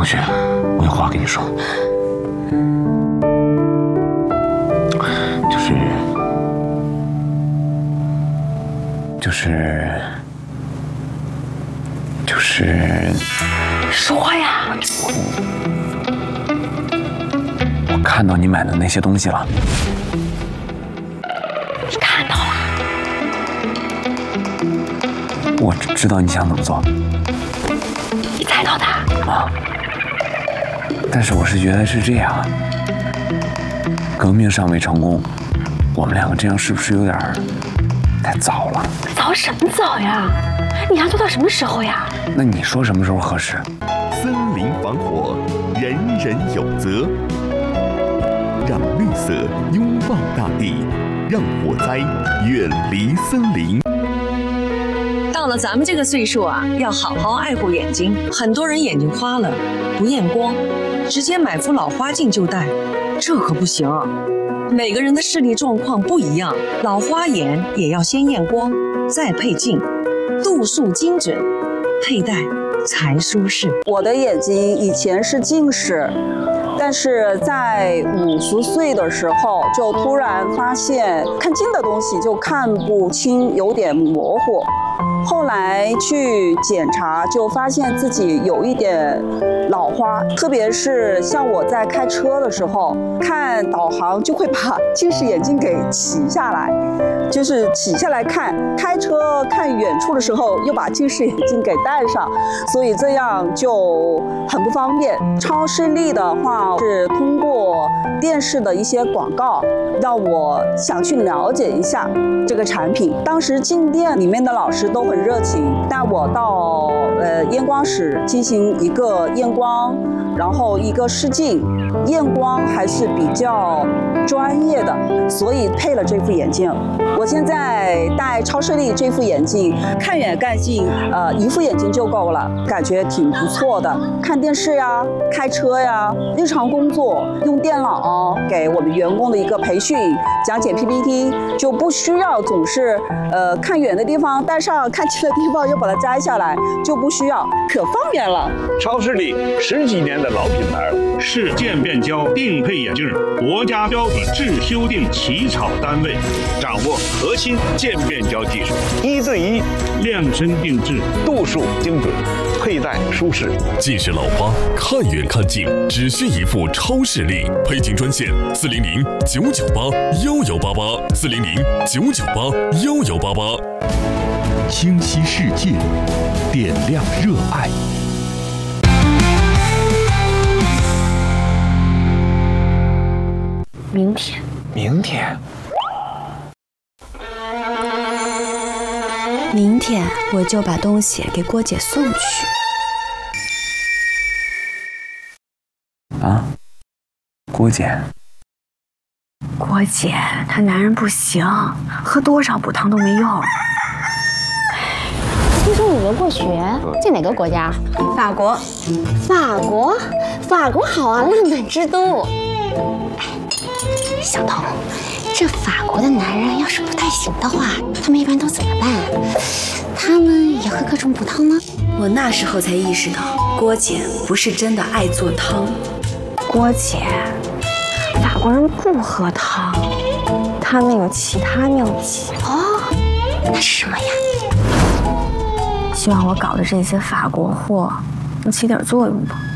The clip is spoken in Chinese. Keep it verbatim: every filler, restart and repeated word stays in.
同学，我有话跟你说，就是就是就是说呀！ 我看到你买的那些东西了。 你看到了？ 我知道你想怎么做。 你猜到的？ 啊。但是我是觉得是这样，革命尚未成功，我们两个这样是不是有点太早了？ 早什么早呀？你还做到什么时候呀？ 那你说什么时候合适？ 森林防火，人人有责。让绿色拥抱大地，让火灾远离森林。 到了咱们这个岁数啊，要好好爱护眼睛。很多人眼睛花了，不验光，直接买副老花镜就戴，这可不行。每个人的视力状况不一样，老花眼也要先验光，再配镜，度数精准，佩戴才舒适。 我的眼睛以前是近视，但是在五十岁的时候就突然发现看近的东西就看不清，有点模糊。后来去检查，就发现自己有一点老花，特别是像我在开车的时候，看导航就会把近视眼镜给起下来，就是起下来看，开车看远处的时候又把近视眼镜给戴上，所以这样就很不方便。超视力的话是通过电视的一些广告，让我想去了解一下这个产品。当时进店里面的老师都很热情，带我到呃验光室进行一个验光，然后一个试镜，验光还是比较专业的，所以配了这副眼镜。我现在戴超视力这副眼镜，看远看近，呃，一副眼镜就够了，感觉挺不错的。看电视呀，开车呀，日常工作用电脑给我们员工的一个培训，讲解 P P T， 就不需要总是呃看远的地方戴上，看近的地方又把它摘下来，就不需要，可方便了。 超视力十几年的老品牌了，是渐变焦定配眼镜国家标准制修订起草单位，掌握核心渐变焦技术，一对一量身定制，度数精准，佩戴舒适。 近视老花看远看近，只需一副超视力。配镜专线：四零零九九八幺幺八八，四零零九九八幺幺八八。 清晰世界，点亮热爱。 明天， 明天， 明天我就把东西给郭姐送去。 啊，郭姐， 郭姐，她男人不行，喝多少补汤都没用。 听说你留过学，在哪个国家？ 法国。 法国，法国好啊，浪漫之都。小彤，这法国的男人要是不太行的话，他们一般都怎么办？他们也喝各种补汤吗？ 我那时候才意识到，郭姐不是真的爱做汤。 郭姐，法国人不喝汤，他们有其他妙计。 哦，那是什么呀？ 希望我搞的这些法国货能起点作用吧。